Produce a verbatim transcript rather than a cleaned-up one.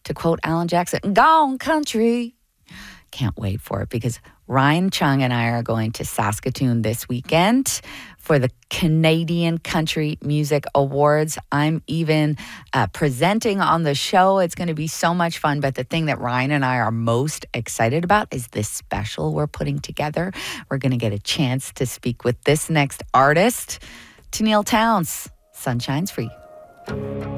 To quote Alan Jackson, gone country. Can't wait for it because Ryan Chung and I are going to Saskatoon this weekend for the Canadian Country Music Awards. I'm even uh, presenting on the show. It's going to be so much fun. But the thing that Ryan and I are most excited about is this special we're putting together. We're going to get a chance to speak with this next artist, Tenille Townes. Sunshine's Free.